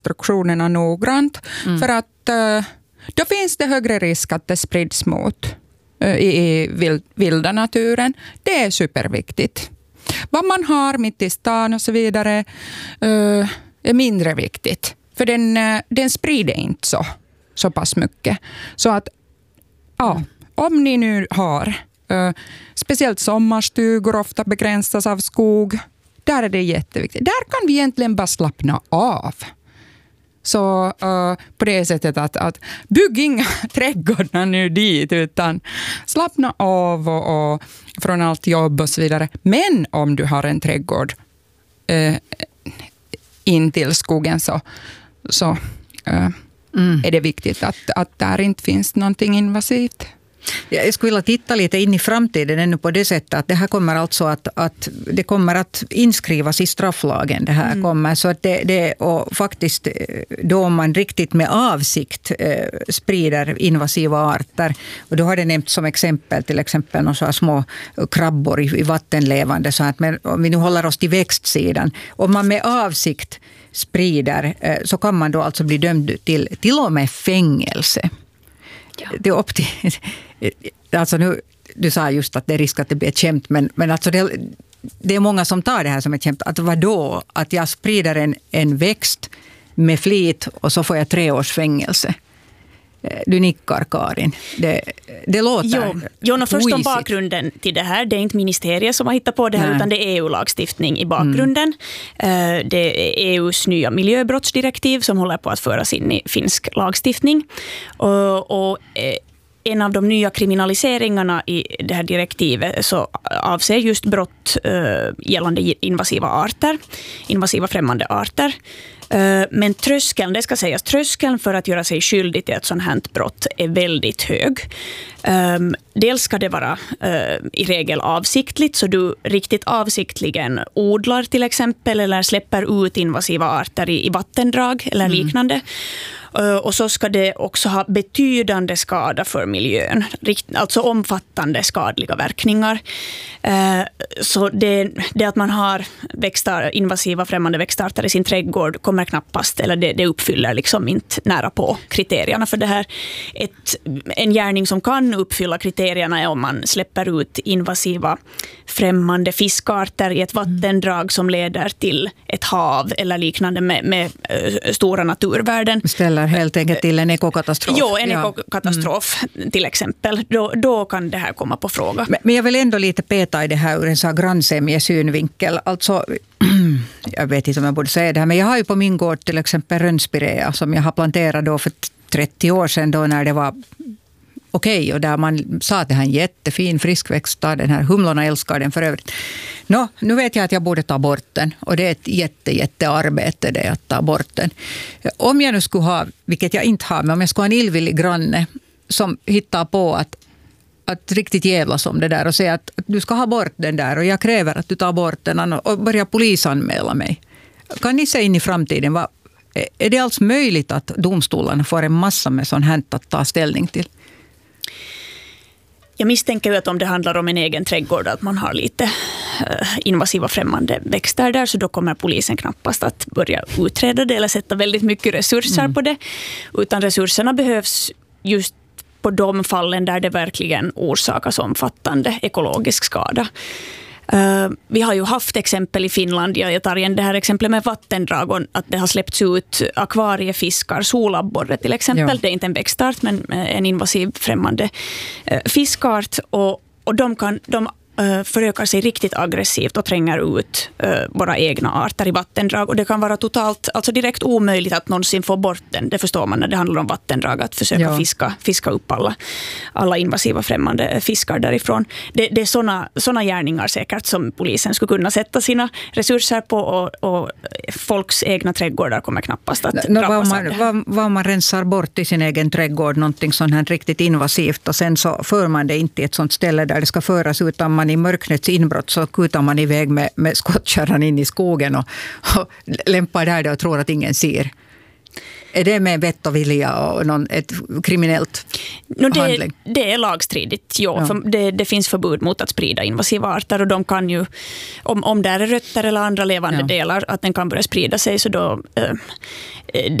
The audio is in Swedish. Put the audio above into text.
instruktionerna noggrant för att då finns det högre risk att det sprids mot i vilda naturen. Det är superviktigt. Vad man har mitt i stan och så vidare är mindre viktigt. För den sprider inte så pass mycket. Så att om ni nu har speciellt sommarstugor ofta begränsas av skog, där är det jätteviktigt. Där kan vi egentligen bara slappna av. Så på det sättet att bygg inga trädgårdar nu dit, utan slappna av och från allt jobb och så vidare. Men om du har en trädgård in till skogen så är det viktigt att där inte finns någonting invasivt. Jag skulle vilja titta lite in i framtiden ännu på det sättet att det här kommer alltså att det kommer att inskrivas i strafflagen. Det här kommer så att det och faktiskt då man riktigt med avsikt sprider invasiva arter, och då har det nämnt som exempel till exempel några små krabbor i vattenlevande, så att om vi nu håller oss till växtsidan, om man med avsikt sprider så kan man då alltså bli dömd till och med fängelse. Ja. Det är upp till, alltså nu, du sa just att det är risk att det blir ett skämt, men alltså det är många som tar det här som ett skämt. Att vadå? Att jag sprider en växt med flit och så får jag 3 års fängelse. Du nickar, Karin. Det låter... Jo, först om bakgrunden till det här. Det är inte ministeriet som har hittat på det här, utan det är EU-lagstiftning i bakgrunden. Det är EUs nya miljöbrottsdirektiv som håller på att föras in i finsk lagstiftning. Och en av de nya kriminaliseringarna i det här direktivet så avser just brott gällande invasiva främmande arter. Men tröskeln, det ska sägas, tröskeln för att göra sig skyldig till ett sådant här brott är väldigt hög. Dels ska det vara i regel avsiktligt, så du riktigt avsiktligen odlar till exempel eller släpper ut invasiva arter i vattendrag eller liknande. Och så ska det också ha betydande skada för miljön, alltså omfattande skadliga verkningar. Så det att man har invasiva främmande växtarter i sin trädgård kommer knappast, eller det uppfyller liksom inte nära på kriterierna för det här. En gärning som kan uppfylla kriterierna är om man släpper ut invasiva främmande fiskarter i ett vattendrag som leder till ett hav eller liknande med stora naturvärden. Ställer helt enkelt till en ekokatastrof. Jo, en ekokatastrof till exempel. Då kan det här komma på fråga. Men jag vill ändå lite peta i det här ur en så här grannsämjesynvinkel. Alltså, jag vet inte om jag borde säga det här, men jag har ju på min gård till exempel rönnspirea som jag har planterat då för 30 år sedan då när det var okej, och där man sa att det här är en jättefin friskväxt, den här humlorna älskar den för övrigt. Nu vet jag att jag borde ta bort den, och det är ett jättearbete det att ta bort den. Om jag nu skulle ha, vilket jag inte har, men om jag skulle ha en illvillig granne som hittar på att riktigt jävlas om det där och säga att du ska ha bort den där och jag kräver att du tar bort den och börjar polisanmäla mig. Kan ni se in i framtiden, är det alls möjligt att domstolarna får en massa med sån här att ta ställning till? Jag misstänker ju att om det handlar om en egen trädgård, att man har lite invasiva främmande växter där, så då kommer polisen knappast att börja utreda det eller sätta väldigt mycket resurser på det. Utan resurserna behövs just på de fallen där det verkligen orsakas omfattande ekologisk skada. Vi har ju haft exempel i Finland, jag tar igen det här exemplet med vattendrag, och att det har släppts ut akvariefiskar, solabborre till exempel. Ja. Det är inte en växtart men en invasiv främmande fiskart, och de förökar sig riktigt aggressivt och tränger ut våra egna arter i vattendrag, och det kan vara totalt, alltså direkt omöjligt att någonsin få bort den. Det förstår man när det handlar om vattendrag, att försöka fiska upp alla invasiva främmande fiskar därifrån. Det är såna gärningar säkert som polisen skulle kunna sätta sina resurser på, och folks egna trädgårdar kommer knappast att drabbas av det. Vad man rensar bort i sin egen trädgård, någonting sånt här riktigt invasivt, och sen så för man det inte i ett sånt ställe där det ska föras, utan man i mörknets inbrott så kutar man iväg med skottkärran in i skogen och lämpar där det och tror att ingen ser. Är det med vett och vilja och ett kriminellt handling? Det är lagstridigt, ja. För det finns förbud mot att sprida invasiva arter och de kan ju, om det är rötter eller andra levande delar, att den kan börja sprida sig, så då